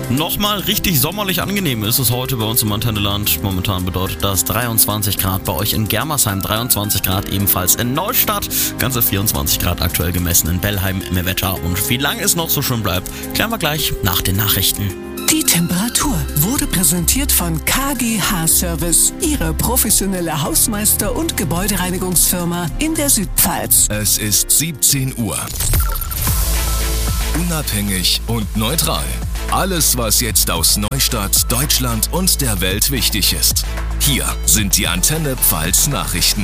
Nochmal richtig sommerlich angenehm ist es heute bei uns im Antenneland. Momentan bedeutet das 23 Grad bei euch in Germersheim, 23 Grad ebenfalls in Neustadt, ganze 24 Grad aktuell gemessen in Bellheim im Wetter. Und wie lange es noch so schön bleibt, klären wir gleich nach den Nachrichten. Die Temperatur wurde präsentiert von KGH Service, Ihre professionelle Hausmeister- und Gebäudereinigungsfirma in der Südpfalz. Es ist 17 Uhr. Unabhängig und neutral. Alles, was jetzt aus Neustadt, Deutschland und der Welt wichtig ist. Hier sind die Antenne Pfalz Nachrichten.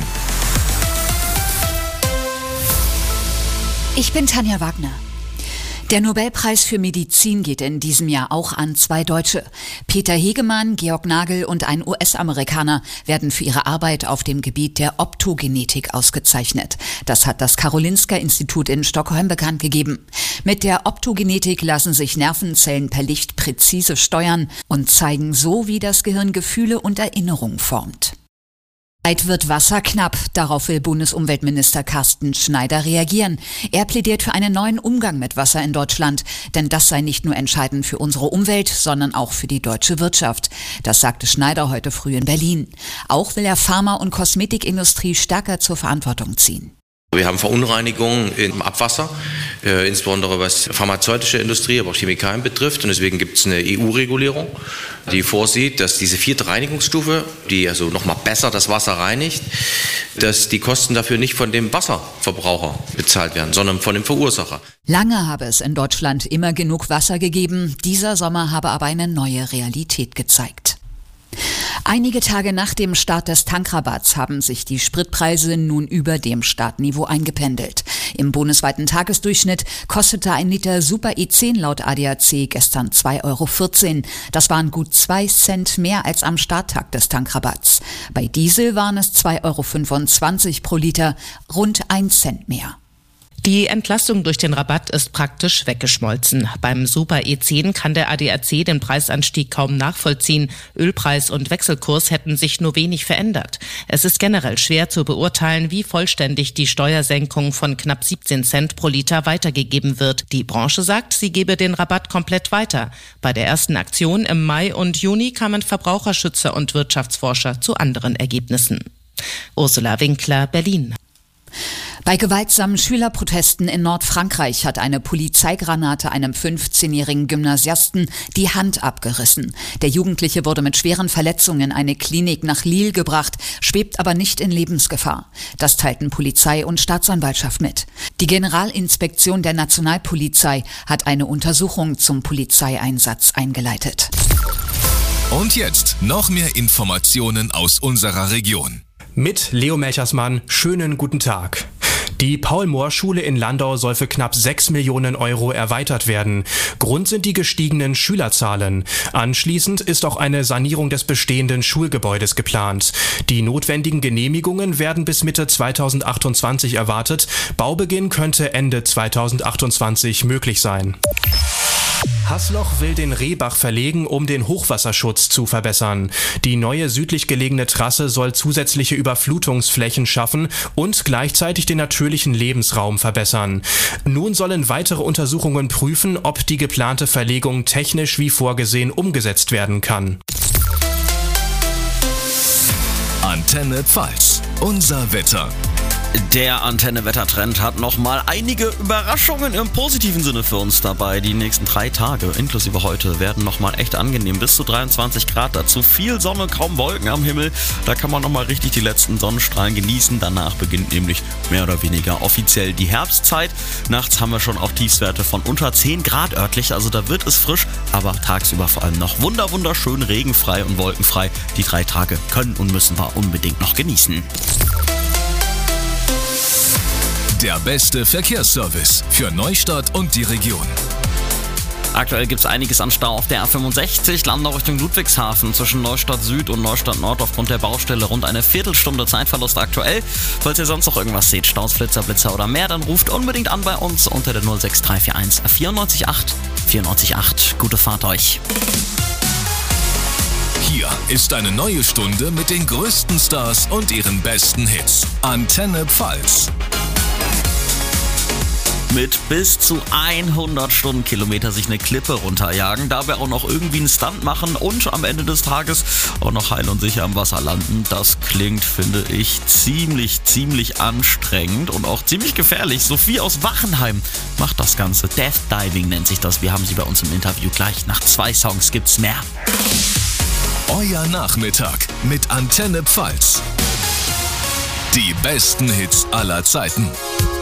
Ich bin Tanja Wagner. Der Nobelpreis für Medizin geht in diesem Jahr auch an 2 Deutsche. Peter Hegemann, Georg Nagel und ein US-Amerikaner werden für ihre Arbeit auf dem Gebiet der Optogenetik ausgezeichnet. Das hat das Karolinska-Institut in Stockholm bekannt gegeben. Mit der Optogenetik lassen sich Nervenzellen per Licht präzise steuern und zeigen so, wie das Gehirn Gefühle und Erinnerungen formt. Bald wird Wasser knapp. Darauf will Bundesumweltminister Carsten Schneider reagieren. Er plädiert für einen neuen Umgang mit Wasser in Deutschland. Denn das sei nicht nur entscheidend für unsere Umwelt, sondern auch für die deutsche Wirtschaft. Das sagte Schneider heute früh in Berlin. Auch will er Pharma- und Kosmetikindustrie stärker zur Verantwortung ziehen. Wir haben Verunreinigungen im Abwasser, insbesondere was pharmazeutische Industrie, aber auch Chemikalien betrifft. Und deswegen gibt es eine EU-Regulierung, die vorsieht, dass diese 4. Reinigungsstufe, die also nochmal besser das Wasser reinigt, dass die Kosten dafür nicht von dem Wasserverbraucher bezahlt werden, sondern von dem Verursacher. Lange habe es in Deutschland immer genug Wasser gegeben. Dieser Sommer habe aber eine neue Realität gezeigt. Einige Tage nach dem Start des Tankrabatts haben sich die Spritpreise nun über dem Startniveau eingependelt. Im bundesweiten Tagesdurchschnitt kostete ein Liter Super E10 laut ADAC gestern 2,14 €. Das waren gut 2 Cent mehr als am Starttag des Tankrabatts. Bei Diesel waren es 2,25 € pro Liter, rund 1 Cent mehr. Die Entlastung durch den Rabatt ist praktisch weggeschmolzen. Beim Super E10 kann der ADAC den Preisanstieg kaum nachvollziehen. Ölpreis und Wechselkurs hätten sich nur wenig verändert. Es ist generell schwer zu beurteilen, wie vollständig die Steuersenkung von knapp 17 Cent pro Liter weitergegeben wird. Die Branche sagt, sie gebe den Rabatt komplett weiter. Bei der ersten Aktion im Mai und Juni kamen Verbraucherschützer und Wirtschaftsforscher zu anderen Ergebnissen. Ursula Winkler, Berlin. Bei gewaltsamen Schülerprotesten in Nordfrankreich hat eine Polizeigranate einem 15-jährigen Gymnasiasten die Hand abgerissen. Der Jugendliche wurde mit schweren Verletzungen in eine Klinik nach Lille gebracht, schwebt aber nicht in Lebensgefahr. Das teilten Polizei und Staatsanwaltschaft mit. Die Generalinspektion der Nationalpolizei hat eine Untersuchung zum Polizeieinsatz eingeleitet. Und jetzt noch mehr Informationen aus unserer Region. Mit Leo Melchersmann, schönen guten Tag. Die Paul-Mohr-Schule in Landau soll für knapp 6 Millionen € erweitert werden. Grund sind die gestiegenen Schülerzahlen. Anschließend ist auch eine Sanierung des bestehenden Schulgebäudes geplant. Die notwendigen Genehmigungen werden bis Mitte 2028 erwartet. Baubeginn könnte Ende 2028 möglich sein. Haßloch will den Rehbach verlegen, um den Hochwasserschutz zu verbessern. Die neue südlich gelegene Trasse soll zusätzliche Überflutungsflächen schaffen und gleichzeitig den natürlichen Lebensraum verbessern. Nun sollen weitere Untersuchungen prüfen, ob die geplante Verlegung technisch wie vorgesehen umgesetzt werden kann. Antenne Pfalz, unser Wetter. Der Antenne-Wettertrend hat nochmal einige Überraschungen im positiven Sinne für uns dabei. Die nächsten 3 Tage, inklusive heute, werden nochmal echt angenehm. Bis zu 23 Grad, dazu viel Sonne, kaum Wolken am Himmel. Da kann man nochmal richtig die letzten Sonnenstrahlen genießen. Danach beginnt nämlich mehr oder weniger offiziell die Herbstzeit. Nachts haben wir schon auch Tiefstwerte von unter 10 Grad örtlich, also da wird es frisch, aber tagsüber vor allem noch wunderschön regenfrei und wolkenfrei. Die 3 Tage können und müssen wir unbedingt noch genießen. Der beste Verkehrsservice für Neustadt und die Region. Aktuell gibt es einiges an Stau auf der A65 Landau Richtung Ludwigshafen zwischen Neustadt Süd und Neustadt Nord aufgrund der Baustelle. Rund eine Viertelstunde Zeitverlust aktuell. Falls ihr sonst noch irgendwas seht, Staus, Flitzer, Blitzer oder mehr, dann ruft unbedingt an bei uns unter der 06341 94 8. Gute Fahrt euch. Hier ist eine neue Stunde mit den größten Stars und ihren besten Hits. Antenne Pfalz. mit bis zu 100 Stundenkilometer sich eine Klippe runterjagen, dabei auch noch irgendwie einen Stunt machen und am Ende des Tages auch noch heil und sicher am Wasser landen. Das klingt, finde ich, ziemlich anstrengend und auch ziemlich gefährlich. Sophie aus Wachenheim macht das Ganze. Death Diving nennt sich das. Wir haben sie bei uns im Interview. Gleich nach 2 Songs gibt's mehr. Euer Nachmittag mit Antenne Pfalz. Die besten Hits aller Zeiten.